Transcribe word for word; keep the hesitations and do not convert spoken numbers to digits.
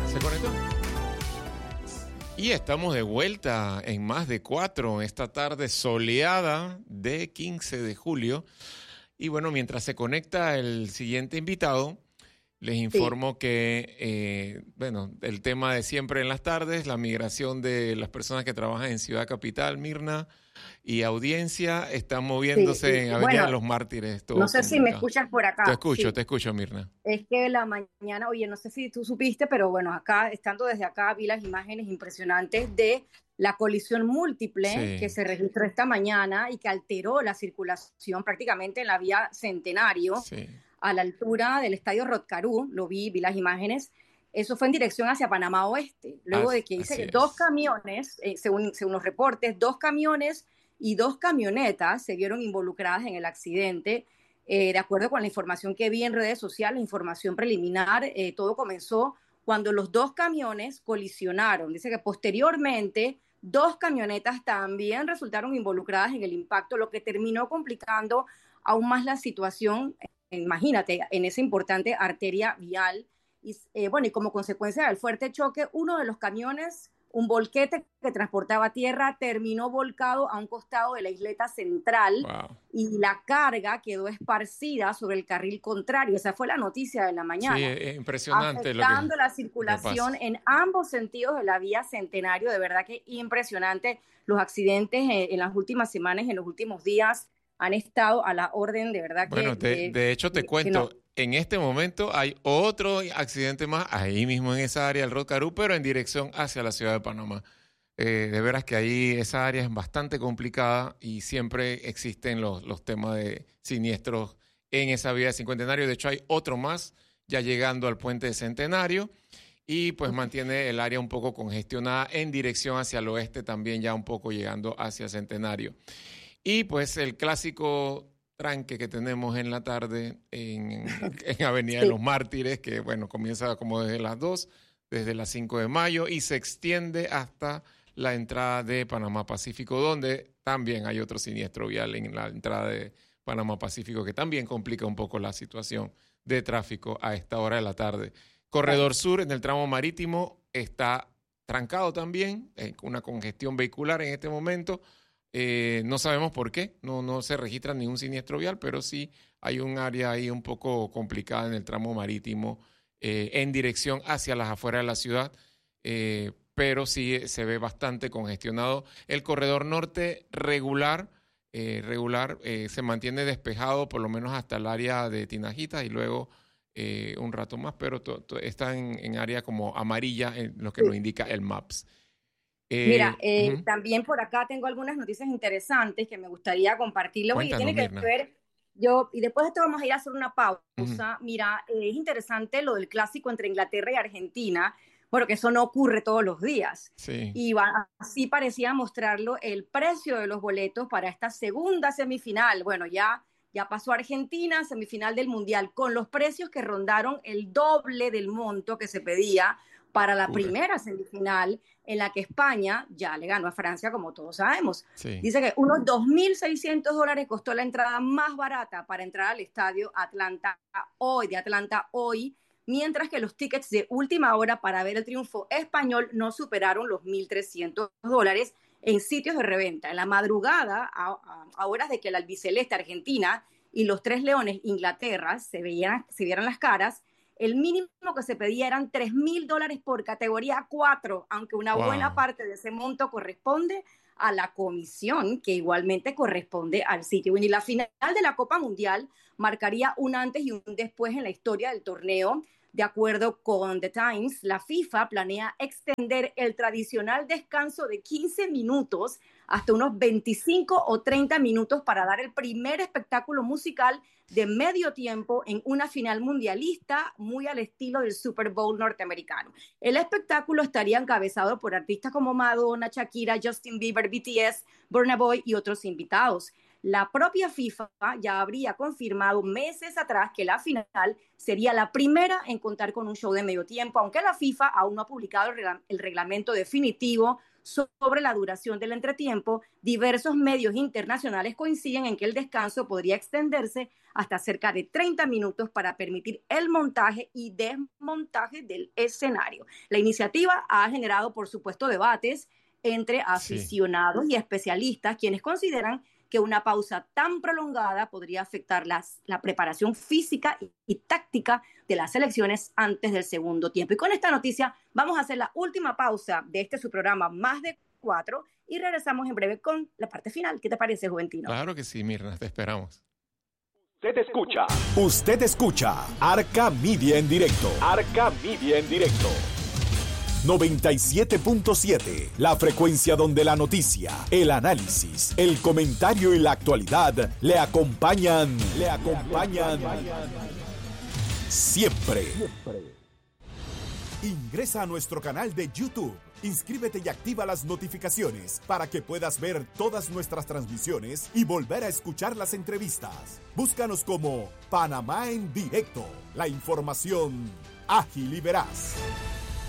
¿Se conectó? Y estamos de vuelta en Más de Cuatro, esta tarde soleada de quince de julio. Y bueno, mientras se conecta el siguiente invitado, les informo sí. que, eh, bueno, el tema de siempre en las tardes, la migración de las personas que trabajan en Ciudad Capital, Mirna, y audiencia, están moviéndose sí, sí. en Avenida bueno, de los Mártires. Todo no sé si me escuchas por acá. Te escucho, sí. te escucho, Mirna. Es que la mañana, oye, no sé si tú supiste, pero bueno, acá, estando desde acá, vi las imágenes impresionantes de la colisión múltiple sí. que se registró esta mañana y que alteró la circulación prácticamente en la vía Centenario, sí. a la altura del estadio Rotcarú. Lo vi, vi las imágenes. Eso fue en dirección hacia Panamá Oeste. Luego As, de que dice que dos camiones, eh, según, según los reportes, dos camiones y dos camionetas se vieron involucradas en el accidente. Eh, de acuerdo con la información que vi en redes sociales, información preliminar, eh, todo comenzó cuando los dos camiones colisionaron. Dice que posteriormente dos camionetas también resultaron involucradas en el impacto, lo que terminó complicando aún más la situación, imagínate, en esa importante arteria vial. Y, eh, bueno, y como consecuencia del fuerte choque, uno de los camiones, un volquete que transportaba tierra, terminó volcado a un costado de la isleta central. Wow. Y la carga quedó esparcida sobre el carril contrario. Esa fue la noticia de la mañana. Sí, es impresionante. Afectando lo que, la circulación en ambos sentidos de la vía Centenario. De verdad que impresionante. Los accidentes en las últimas semanas, en los últimos días, han estado a la orden, de verdad que... Bueno, de, de, de hecho te de, cuento, no. en este momento hay otro accidente más, ahí mismo en esa área del Rotcarú, pero en dirección hacia la ciudad de Panamá. Eh, de veras que ahí esa área es bastante complicada y siempre existen los, los temas de siniestros en esa vía de Cincuentenario. De hecho, hay otro más ya llegando al puente de Centenario y pues mantiene el área un poco congestionada en dirección hacia el oeste, también ya un poco llegando hacia Centenario. Y pues el clásico tranque que tenemos en la tarde en, en Avenida sí. de los Mártires, que bueno, comienza como desde las dos, desde las cinco de mayo y se extiende hasta la entrada de Panamá Pacífico, donde también hay otro siniestro vial en la entrada de Panamá Pacífico que también complica un poco la situación de tráfico a esta hora de la tarde. Corredor Sur en el tramo marítimo está trancado también, eh, con una congestión vehicular en este momento. Eh, no sabemos por qué, no, no se registra ningún siniestro vial, pero sí hay un área ahí un poco complicada en el tramo marítimo eh, en dirección hacia las afueras de la ciudad, eh, pero sí se ve bastante congestionado. El corredor norte regular, eh, regular eh, se mantiene despejado por lo menos hasta el área de Tinajita y luego eh, un rato más, pero to, to, está en, en área como amarilla, en lo que sí. nos indica el Maps. Eh, Mira, eh, uh-huh. también por acá tengo algunas noticias interesantes que me gustaría compartirles. Oye, tiene que Mirna. ver, yo, y después de esto vamos a ir a hacer una pausa. Uh-huh. Mira, eh, es interesante lo del clásico entre Inglaterra y Argentina, bueno, que eso no ocurre todos los días. Sí. Y va, así parecía mostrarlo el precio de los boletos para esta segunda semifinal. Bueno, ya, ya pasó Argentina, semifinal del Mundial, con los precios que rondaron el doble del monto que se pedía para la Pura. primera semifinal, en la que España ya le ganó a Francia, como todos sabemos. Sí. Dice que unos dos mil seiscientos dólares costó la entrada más barata para entrar al estadio Atlanta hoy, de Atlanta hoy, mientras que los tickets de última hora para ver el triunfo español no superaron los mil trescientos dólares en sitios de reventa. En la madrugada, a, a, a horas de que el albiceleste Argentina y los Tres Leones Inglaterra se, veían, se vieran las caras, el mínimo que se pedía eran tres mil dólares por categoría cuatro, aunque una wow. buena parte de ese monto corresponde a la comisión, que igualmente corresponde al sitio. Y la final de la Copa Mundial marcaría un antes y un después en la historia del torneo. De acuerdo con The Times, la FIFA planea extender el tradicional descanso de quince minutos hasta unos veinticinco o treinta minutos para dar el primer espectáculo musical de medio tiempo en una final mundialista muy al estilo del Super Bowl norteamericano. El espectáculo estaría encabezado por artistas como Madonna, Shakira, Justin Bieber, B T S, Burna Boy y otros invitados. La propia FIFA ya habría confirmado meses atrás que la final sería la primera en contar con un show de medio tiempo, aunque la FIFA aún no ha publicado el, regla- el reglamento definitivo sobre la duración del entretiempo, diversos medios internacionales coinciden en que el descanso podría extenderse hasta cerca de treinta minutos para permitir el montaje y desmontaje del escenario. La iniciativa ha generado, por supuesto, debates entre aficionados sí. y especialistas, quienes consideran que una pausa tan prolongada podría afectar las, la preparación física y, y táctica de las selecciones antes del segundo tiempo. Y con esta noticia vamos a hacer la última pausa de este su programa Más de Cuatro y regresamos en breve con la parte final. ¿Qué te parece, Juventino? Claro que sí, Mirna, te esperamos. Usted escucha. Usted escucha Arca Media en directo. Arca Media en directo. noventa y siete punto siete, la frecuencia donde la noticia, el análisis, el comentario y la actualidad le acompañan, le acompañan siempre. Ingresa a nuestro canal de YouTube, inscríbete y activa las notificaciones para que puedas ver todas nuestras transmisiones y volver a escuchar las entrevistas. Búscanos como Panamá en Directo, la información ágil y veraz.